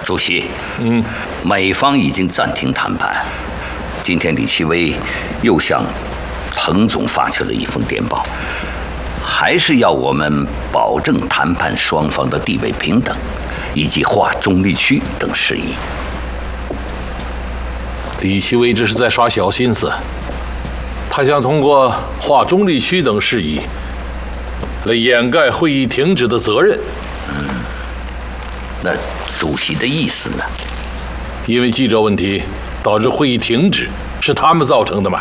主席，美方已经暂停谈判。今天李奇微又向彭总发去了一封电报，还是要我们保证谈判双方的地位平等，以及划中立区等事宜。 李奇微这是在耍小心思，他想通过划中立区等事宜来掩盖会议停止的责任。 那主席的意思呢？ 因为记者问题导致会议停止，是他们造成的嘛？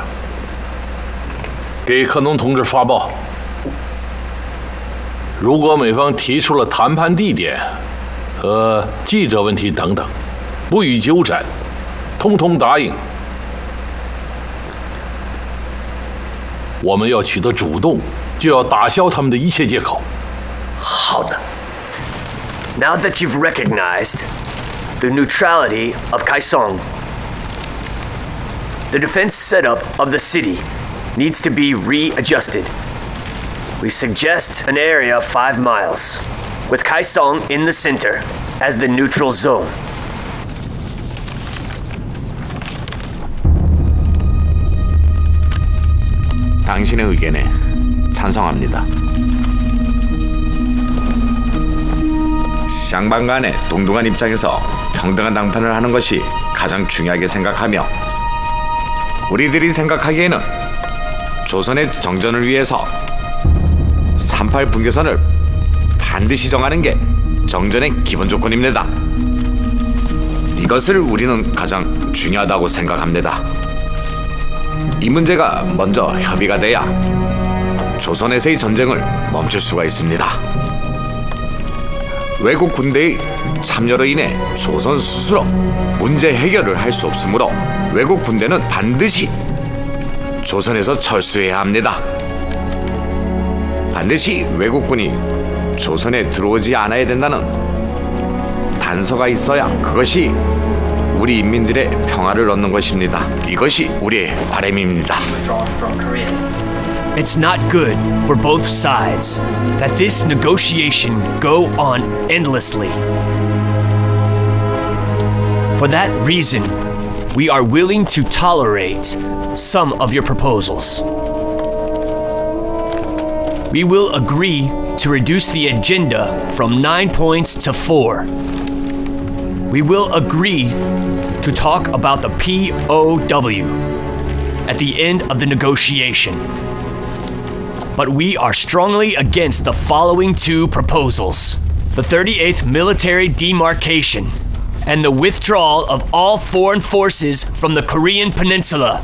给克农同志发报，如果美方提出了谈判地点和记者问题等等，不予纠缠，通通答应，我们要取得主动，就要打消他们的一切借口。 好的。 Now that you've recognized the neutrality of Kaesong, the defense setup of the city needs to be readjusted. We suggest an area of 5 miles, with Kaesong in the center as the neutral zone. 당신의 의견에 찬성합니다. 양방 간의 동등한 입장에서 평등한談判을 하는 것이 가장 중요하게 생각하며 우리들이 생각하기에는 조선의 정전을 위해서 38 분계선을 반드시 정하는 게 정전의 기본 조건입니다. 이것을 우리는 가장 중요하다고 생각합니다. 이 문제가 먼저 협의가 돼야 조선에서의 전쟁을 멈출 수가 있습니다. 외국 군대의 참여로 인해 조선 스스로 문제 해결을 할 수 없으므로 외국 군대는 반드시 조선에서 철수해야 합니다. 반드시 외국군이 조선에 들어오지 않아야 된다는 단서가 있어야 그것이 우리 인민들의 평화를 얻는 것입니다. 이것이 우리의 바람입니다. It's not good for both sides that this negotiation go on endlessly. For that reason, we are willing to tolerate some of your proposals. We will agree to reduce the agenda from 9 points to 4. We will agree to talk about the POW at the end of the negotiation. But we are strongly against the following 2 proposals: the 38th Military Demarcation and the withdrawal of all foreign forces from the Korean Peninsula.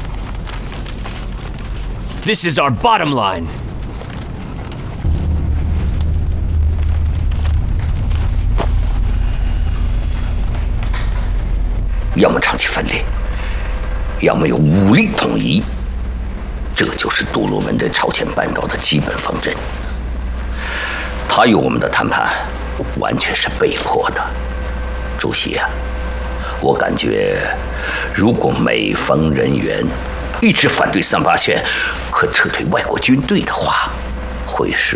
This is our bottom line. "要么长期分裂，要么有武力统一。这就是杜鲁门对朝鲜半岛的基本方针。他与我们的谈判完全是被迫的。主席啊，我感觉如果美方人员一直反对3·8线和撤退外国军队的话，会使